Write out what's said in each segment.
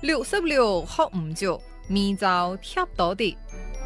66學唔足，明朝貼到的。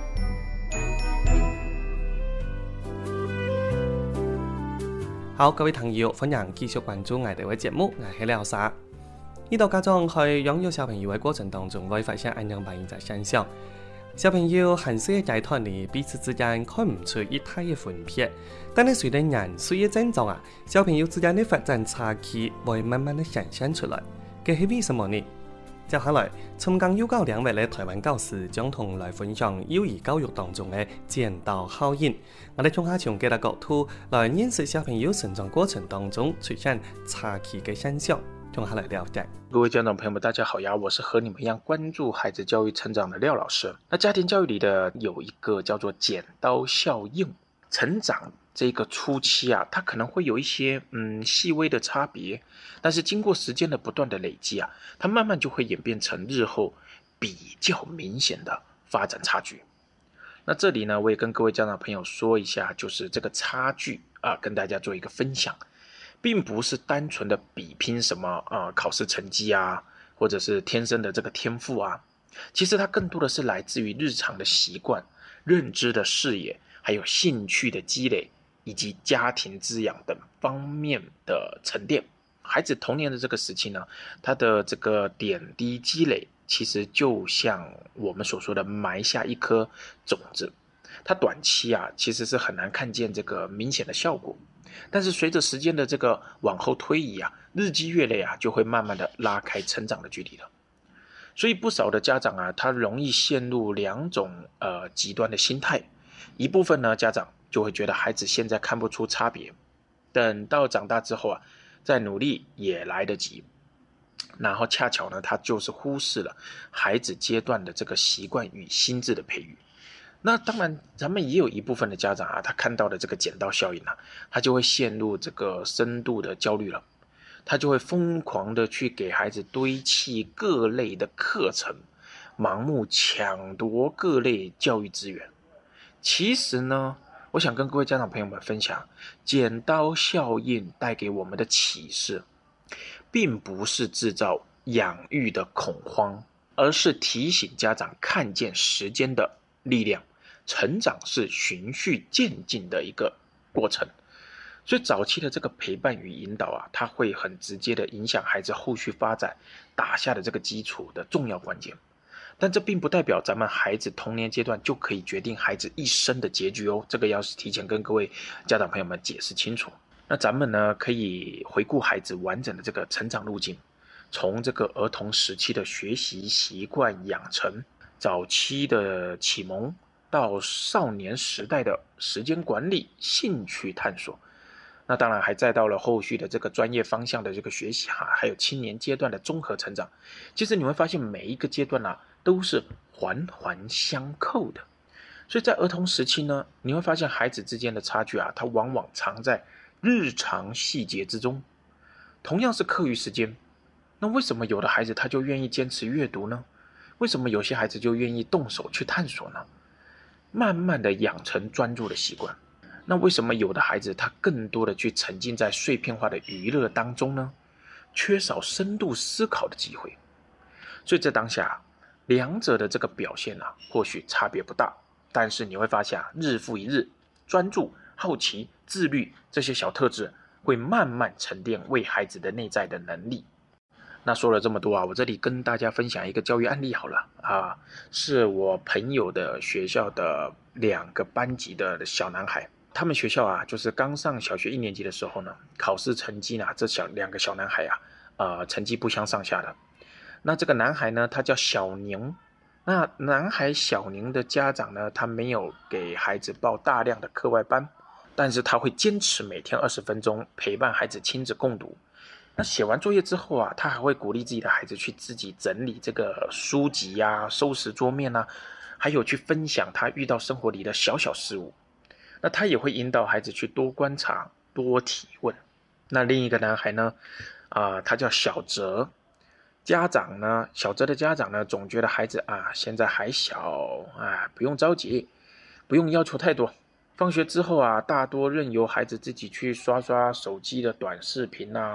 好，各位朋友，歡迎繼續關注我哋嘅節目，我係廖沙。呢度家長去養育小朋友嘅過程當中，會發現一樣扮演嘅現象。小朋友很小嘅階段裏，彼此之間看唔出一太嘅分別，但係隨着年歲嘅增長啊，小朋友之間嘅發展差距會慢慢地顯現出來。這係為什麼呢？接下來，崇光幼教兩位嘅台灣教師將同來分享幼兒教育當中嘅剪刀效應。我哋從下從幾個角度來認識小朋友成長過程當中出現差距嘅現象。從下來了解。 各位家長朋友們，大家好呀！我是和你們一樣關注孩子教育成長的廖老師。那家庭教育裡的有一個叫做剪刀效應，成長這個初期啊，它可能會有一些細微的差別，但是經過時間的不斷的累積啊，它慢慢就會演變成日後比較明顯的發展差距。那這裡呢，我也跟各位家長朋友說一下，就是這個差距啊，跟大家做一個分享，並不是單純的比拼什麼考試成績啊，或者是天生的這個天賦啊，其實它更多的是來自於日常的習慣、認知的視野，還有興趣的積累，以及家庭滋養等方面的沉澱。孩子童年的這個時期呢，他的這個點滴積累，其實就像我們所說的埋下一顆種子，它短期啊其實是很難看見這個明顯的效果，但是隨着時間的這個往後推移啊，日積月累啊，就會慢慢的拉開成長的距離了。所以不少的家長啊，他容易陷入兩種極端的心態，一部分呢家長就會覺得孩子現在看不出差別，等到長大之後啊，再努力也來得及。然後恰巧呢，他就是忽視了孩子階段的這個習慣與心智的培育。那當然，咱們也有一部分的家長啊，他看到的這個剪刀效應啊，他就會陷入這個深度的焦慮了，他就會瘋狂的去給孩子堆砌各類的課程，盲目搶奪各類教育資源。其實呢，我想跟各位家長朋友們分享，剪刀效應帶給我們的啟示，並不是製造養育的恐慌，而是提醒家長看見時間的力量，成長是循序漸進的一個過程。所以早期的這個陪伴與引導啊，它會很直接的影響孩子後續發展打下的這個基礎的重要關鍵。但這並不代表咱們孩子童年階段就可以決定孩子一生的結局哦，這個要是提前跟各位家長朋友們解釋清楚。那咱們呢，可以回顧孩子完整的這個成長路徑，從這個兒童時期的學習習慣養成，早期的啟蒙，到少年時代的時間管理、興趣探索，那當然還再到了後續的這個專業方向的這個學習還有青年階段的綜合成長。其實你會發現每一個階段啊，都是環環相扣的。所以在兒童時期呢，你會發現孩子之間的差距啊，它往往藏在日常細節之中。同樣是課餘時間，那為什麼有的孩子他就願意堅持閱讀呢？為什麼有些孩子就願意動手去探索呢？慢慢的養成專注的習慣。那為什麼有的孩子他更多的去沉浸在碎片化的娛樂當中呢？缺少深度思考的機會。所以在當下，兩者的這個表現啊，或許差別不大，但是你會發現日復一日，專注、好奇、自律這些小特質會慢慢沉澱為孩子的內在的能力。那說了這麼多啊，我這裡跟大家分享一個教育案例好了啊，是我朋友的學校的2個班級的小男孩，他們學校啊，就是剛上小學1年級的時候呢，考試成績呢，這2個小男孩啊，成績不相上下的。那這個男孩呢，他叫小寧。那男孩小寧的家長呢，他沒有給孩子報大量的課外班，但是他會堅持每天20分鐘陪伴孩子親子共讀。那寫完作業之後啊，他還會鼓勵自己的孩子去自己整理這個書籍啊，收拾桌面啊，還有去分享他遇到生活裡的小小事物。那他也會引導孩子去多觀察、多提問。那另一個男孩呢，他叫小哲。家長呢，小哲的家長呢，總覺得孩子啊，現在還小啊，不用着急，不用要求太多。放學之後啊，大多任由孩子自己去刷刷手機的短視頻啊，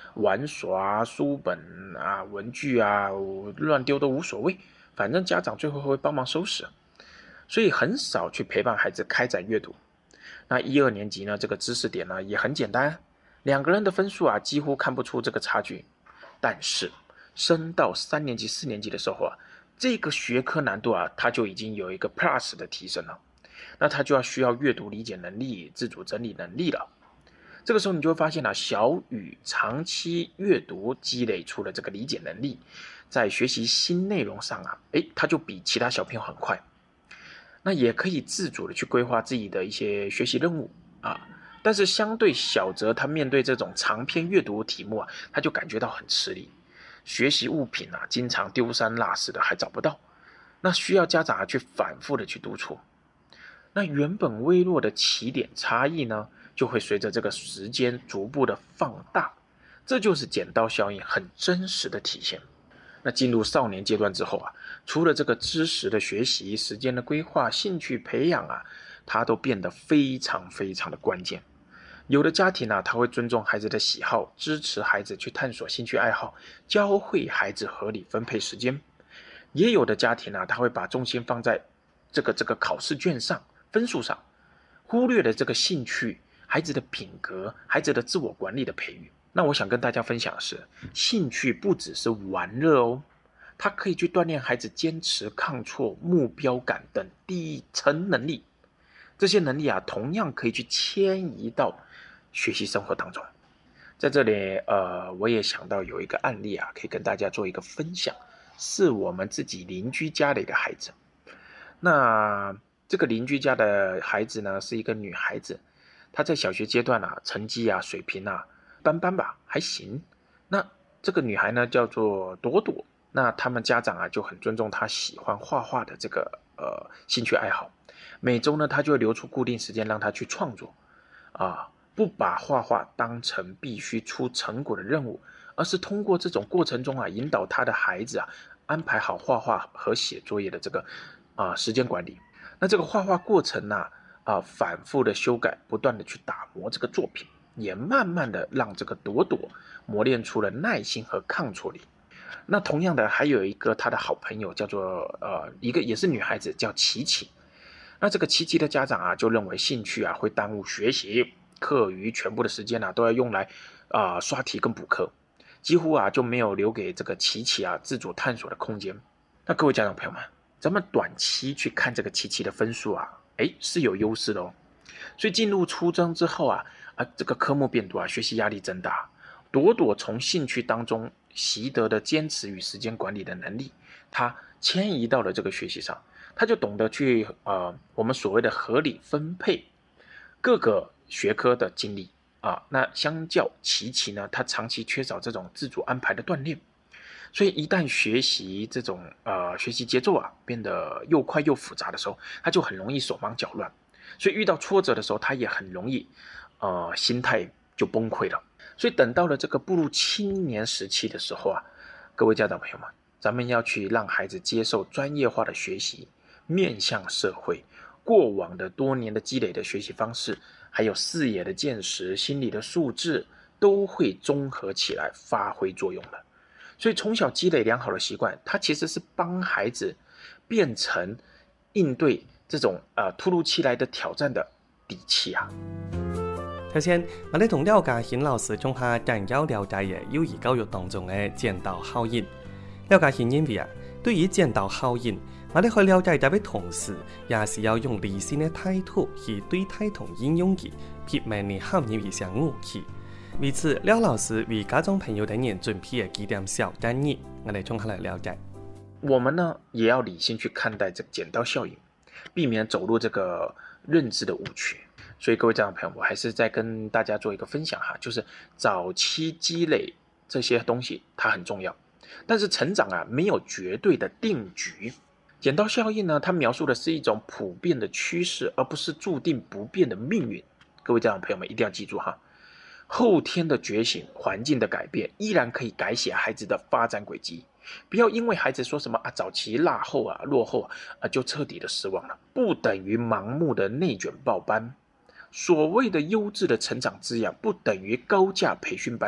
玩耍书本文具乱丢都无所谓，反正家长最后会帮忙收拾，所以很少去陪伴孩子开展阅读。那1、2年级呢，这个知识点呢也很简单，2个人的分数几乎看不出这个差距。但是升到3年级、4年级的时候这个学科难度它就已经有一个 plus 的提升了，那它就需要阅读理解能力、自主整理能力了。这个时候你就会发现小雨长期阅读积累出了这个理解能力，在学习新内容上它就比其他小朋友很快。那也可以自主的去规划自己的一些学习任务但是相对小泽，他面对这种长篇阅读题目他就感觉到很吃力，学习物品经常丢三落四的还找不到，那需要家长去反复的去督促。那原本微弱的起点差异呢，就会随着这个时间逐步的放大，这就是剪刀效应很真实的体现。那进入少年阶段之后除了这个知识的学习、时间的规划、兴趣培养它都变得非常非常的关键。有的家庭他会尊重孩子的喜好，支持孩子去探索兴趣爱好，教会孩子合理分配时间。也有的家庭他会把重心放在这个考试卷上、分数上，忽略了这个兴趣、孩子的品格、孩子的自我管理的培育。那我想跟大家分享的是，兴趣不只是玩乐它可以去锻炼孩子坚持、抗挫、目标感等底层能力。这些能力同样可以去迁移到学习生活当中。在这里我也想到有一个案例可以跟大家做一个分享，是我们自己邻居家的一个孩子。那这个邻居家的孩子呢，是一个女孩子，她在小学阶段成绩水平般般吧，还行。那这个女孩呢叫做朵朵，那他们家长就很尊重她喜欢画画的这个兴趣爱好，每周呢她就会留出固定时间让她去创作不把画画当成必须出成果的任务，而是通过这种过程中引导她的孩子安排好画画和写作业的这个时间管理。那这个画画过程反复的修改，不断的去打磨这个作品，也慢慢的让这个朵朵磨练出了耐心和抗挫力。那同样的还有一个他的好朋友叫做一个也是女孩子叫琪琪。那这个琪琪的家长就认为兴趣会耽误学习，课余全部的时间都要用来刷题跟补课，几乎就没有留给这个琪琪自主探索的空间。那各位家长朋友们，咱们短期去看这个琪琪的分数是有优势的所以进入初中之后这个科目变多学习压力增大。朵朵从兴趣当中习得的坚持与时间管理的能力，他迁移到了这个学习上，他就懂得去我们所谓的合理分配各个学科的精力那相较琪琪呢，他长期缺少这种自主安排的锻炼，所以一旦学习这种学习节奏变得又快又复杂的时候，他就很容易手忙脚乱，所以遇到挫折的时候，他也很容易心态就崩溃了。所以等到了这个步入青年时期的时候各位家长朋友们，咱们要去让孩子接受专业化的学习，面向社会，过往的多年的积累的学习方式，还有视野的见识、心理的素质，都会综合起来发挥作用的。所以从小积累良好的习惯，它其实是帮孩子变成应对这种突如其来的挑战的底气頭先我哋同廖家賢老師講下更加了解嘅幼兒教育當中嘅剪刀效應。廖家賢認為對於剪刀效應，我哋去了解到嘅同時，也是要用理性嘅態度去對待同應用佢，避免你陷入一些誤區。為此，廖老師為家長朋友等人準備嘅幾點小建議，我哋從下來了解。 我們呢也要理性去看待這個剪刀效應，避免走入這個認知的誤區。所以各位家長朋友，我還是再跟大家做一個分享就是早期積累這些東西它很重要，但是成長沒有絕對的定局。剪刀效應呢，它描述的是一種普遍的趨勢，而不是注定不變的命運。各位家長朋友們一定要記住後天的覺醒、環境的改變依然可以改寫孩子的發展軌跡。不要因為孩子說什麼早期落後落後就徹底的失望了，不等於盲目的內卷報班。所謂的優質的成長滋養，不等於高價培訓班的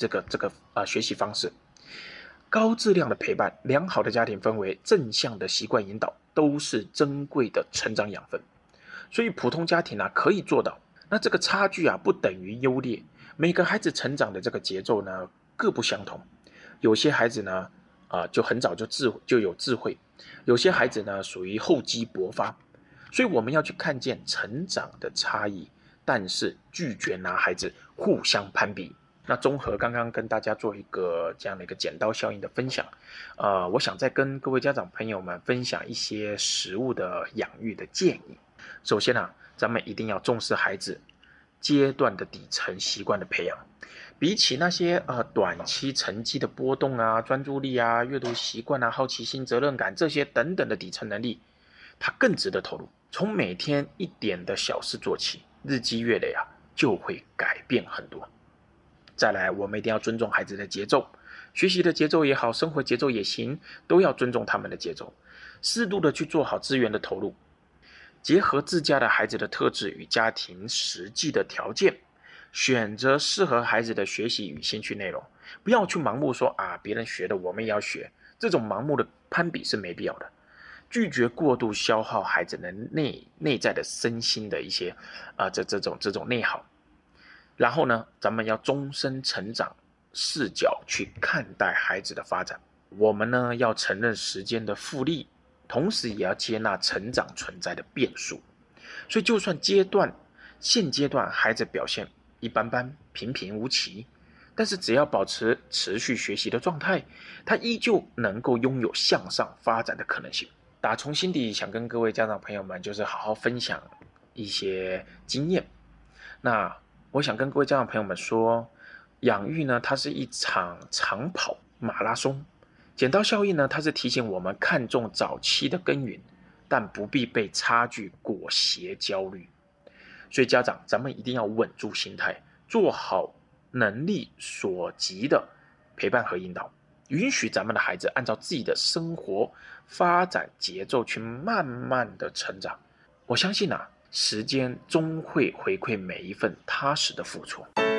学习方式。高质量的陪伴、良好的家庭氛围、正向的习惯引导，都是珍贵的成长养分。所以普通家庭可以做到。那这个差距不等于优劣，每个孩子成长的这个节奏呢各不相同。有些孩子呢就很早就有智慧，有些孩子呢属于厚积薄发。所以我们要去看见成长的差异，但是拒绝拿孩子互相攀比。那综合刚刚跟大家做一个这样的一个剪刀效应的分享，我想再跟各位家长朋友们分享一些食物的养育的建议。首先咱们一定要重视孩子阶段的底层习惯的培养。比起那些短期成绩的波动专注力阅读习惯好奇心、责任感这些等等的底层能力，它更值得投入。从每天一点的小事做起，日积月累就会改变很多。再来，我们一定要尊重孩子的节奏，学习的节奏也好，生活节奏也行，都要尊重他们的节奏，适度的去做好资源的投入，结合自家的孩子的特质与家庭实际的条件，选择适合孩子的学习与兴趣内容，不要去盲目说别人学的我们也要学，这种盲目的攀比是没必要的。拒绝过度消耗孩子的内在的身心的一些这种内耗。然后呢，咱们要终身成长视角去看待孩子的发展。我们呢要承认时间的复利，同时也要接纳成长存在的变数。所以就算现阶段孩子表现一般般、平平无奇，但是只要保持持续学习的状态，他依旧能够拥有向上发展的可能性。打从心底想跟各位家长朋友们就是好好分享一些经验。那我想跟各位家长朋友们说，养育呢它是一场长跑马拉松，剪刀效应呢它是提醒我们看重早期的耕耘，但不必被差距裹挟焦虑。所以家长咱们一定要稳住心态，做好能力所及的陪伴和引导，允许咱们的孩子按照自己的生活发展节奏去慢慢的成长。我相信时间终会回馈每一份踏实的付出。